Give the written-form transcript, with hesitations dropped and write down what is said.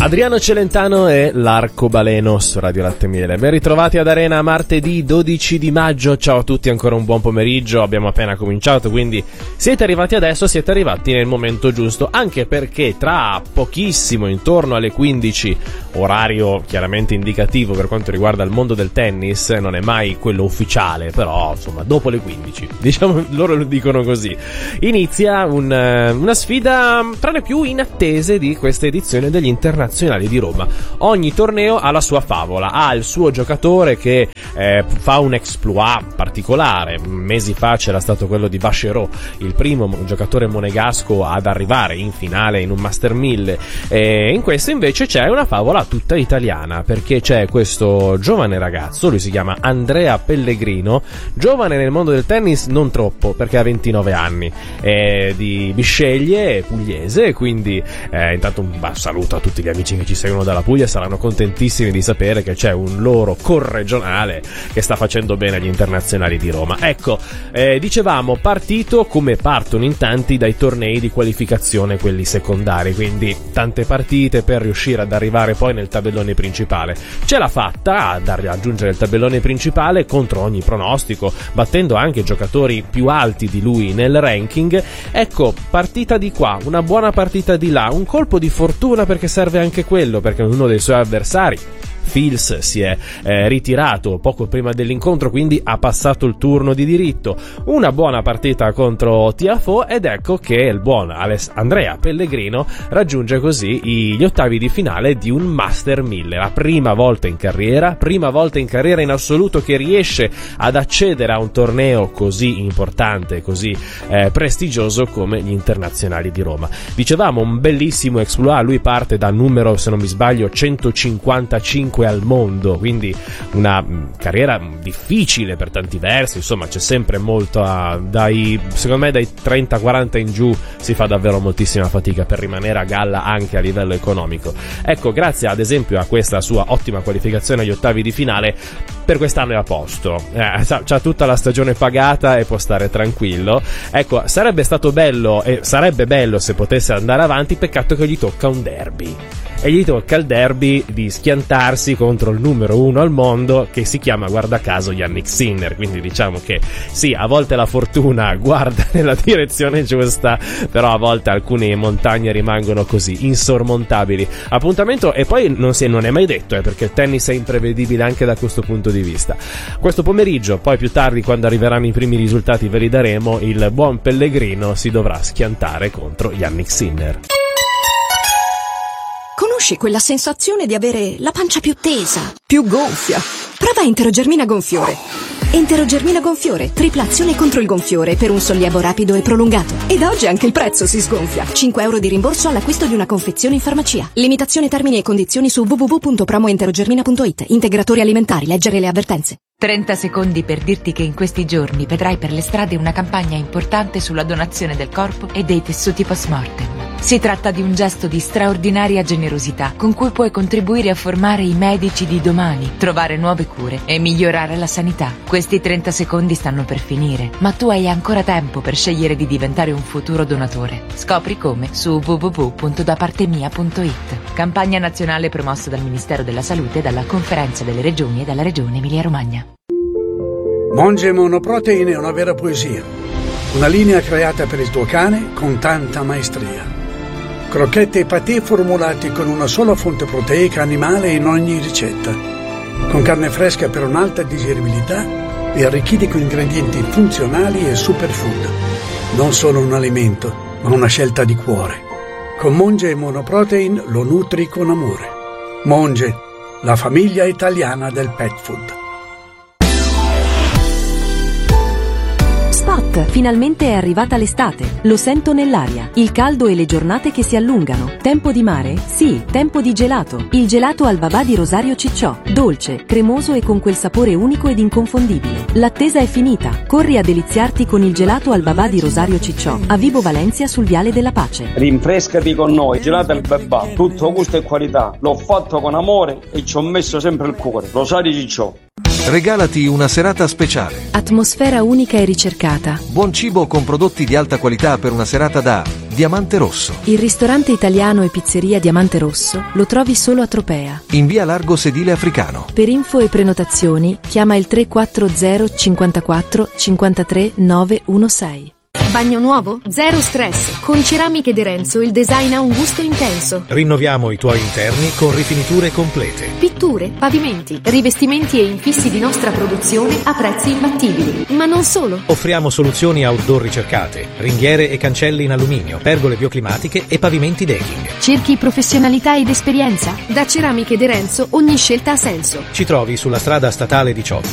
Adriano Celentano e l'Arcobaleno su Radio Latte Miele. Ben ritrovati ad Arena martedì 12 di maggio. Ciao a tutti, ancora un buon pomeriggio. Abbiamo appena cominciato, quindi siete arrivati adesso, siete arrivati nel momento giusto, anche perché tra pochissimo, intorno alle 15, orario chiaramente indicativo per quanto riguarda il mondo del tennis, non è mai quello ufficiale, però insomma dopo le 15, diciamo, loro lo dicono così, inizia una sfida tra le più inattese di questa edizione degli internazionali di Roma. Ogni torneo ha la sua favola, ha il suo giocatore che fa un exploit particolare. Mesi fa c'era stato quello di Vacherot, il primo giocatore monegasco ad arrivare in finale in un Master 1000, e in questo invece c'è una favola tutta italiana, perché c'è questo giovane ragazzo, lui si chiama Andrea Pellegrino, giovane nel mondo del tennis non troppo perché ha 29 anni, è di Bisceglie, pugliese, quindi intanto un saluto a tutti gli amici che ci seguono dalla Puglia, saranno contentissimi di sapere che c'è un loro corregionale che sta facendo bene agli internazionali di Roma. Ecco, dicevamo, partito come partono in tanti dai tornei di qualificazione, quelli secondari, quindi tante partite per riuscire ad arrivare poi nel tabellone principale. Ce l'ha fatta ad raggiungere il tabellone principale contro ogni pronostico, battendo anche giocatori più alti di lui nel ranking. Ecco, partita di qua, una buona partita di là, un colpo di fortuna perché serve anche quello, perché uno dei suoi avversari, Fils, si è ritirato poco prima dell'incontro, quindi ha passato il turno di diritto. Una buona partita contro Tiafoe, ed ecco che il buon Andrea Pellegrino raggiunge così gli ottavi di finale di un Master 1000, la prima volta in carriera in assoluto che riesce ad accedere a un torneo così importante, così prestigioso come gli internazionali di Roma. Dicevamo, un bellissimo exploit, lui parte dal numero, se non mi sbaglio, 155 al mondo, quindi una carriera difficile per tanti versi, insomma c'è sempre molto secondo me dai 30-40 in giù si fa davvero moltissima fatica per rimanere a galla anche a livello economico. Ecco, grazie ad esempio a questa sua ottima qualificazione agli ottavi di finale, per quest'anno è a posto, c'ha tutta la stagione pagata e può stare tranquillo. Ecco, sarebbe stato bello e sarebbe bello se potesse andare avanti, peccato che gli tocca un derby, e gli tocca il derby di schiantarsi contro il numero 1 al mondo, che si chiama, guarda caso, Jannik Sinner. Quindi diciamo che sì, a volte la fortuna guarda nella direzione giusta, però a volte alcune montagne rimangono così insormontabili. Appuntamento, e poi non è mai detto, perché il tennis è imprevedibile anche da questo punto di vista. Questo pomeriggio, poi più tardi quando arriveranno i primi risultati ve li daremo, il buon Pellegrino si dovrà schiantare contro Jannik Sinner. Conosci quella sensazione di avere la pancia più tesa, più gonfia? Prova Enterogermina Gonfiore. Enterogermina Gonfiore, tripla azione contro il gonfiore per un sollievo rapido e prolungato. Ed oggi anche il prezzo si sgonfia. 5 euro di rimborso all'acquisto di una confezione in farmacia. Limitazione, termini e condizioni su www.promoenterogermina.it. Integratori alimentari, leggere le avvertenze. 30 secondi per dirti che in questi giorni vedrai per le strade una campagna importante sulla donazione del corpo e dei tessuti post-mortem. Si tratta di un gesto di straordinaria generosità con cui puoi contribuire a formare i medici di domani, trovare nuove cure e migliorare la sanità. Questi 30 secondi stanno per finire, ma tu hai ancora tempo per scegliere di diventare un futuro donatore. Scopri come su www.dapartemia.it. Campagna nazionale promossa dal Ministero della Salute, dalla Conferenza delle Regioni e dalla Regione Emilia-Romagna. Monge Monoprotein è una vera poesia. Una linea creata per il tuo cane con tanta maestria. Crocchette e patè formulati con una sola fonte proteica animale in ogni ricetta. Con carne fresca per un'alta digeribilità e arricchiti con ingredienti funzionali e superfood. Non solo un alimento, ma una scelta di cuore. Con Monge Monoprotein lo nutri con amore. Monge, la famiglia italiana del pet food. Spot, finalmente è arrivata l'estate. Lo sento nell'aria. Il caldo e le giornate che si allungano. Tempo di mare? Sì, tempo di gelato. Il gelato al babà di Rosario Cicciò. Dolce, cremoso e con quel sapore unico ed inconfondibile. L'attesa è finita. Corri a deliziarti con il gelato al babà di Rosario Cicciò, a Vibo Valencia sul Viale della Pace. Rinfrescati con noi, gelato al babà. Tutto gusto e qualità. L'ho fatto con amore e ci ho messo sempre il cuore. Rosario Cicciò. Regalati una serata speciale. Atmosfera unica e ricercata. Buon cibo con prodotti di alta qualità per una serata da Diamante Rosso. Il ristorante italiano e pizzeria Diamante Rosso lo trovi solo a Tropea. In via Largo Sedile Africano. Per info e prenotazioni chiama il 340 54 53 916. Bagno nuovo? Zero stress. Con Ceramiche De Renzo il design ha un gusto intenso. Rinnoviamo i tuoi interni con rifiniture complete. Pitture, pavimenti, rivestimenti e infissi di nostra produzione a prezzi imbattibili. Ma non solo. Offriamo soluzioni outdoor ricercate, ringhiere e cancelli in alluminio, pergole bioclimatiche e pavimenti decking. Cerchi professionalità ed esperienza? Da Ceramiche De Renzo ogni scelta ha senso. Ci trovi sulla strada statale 18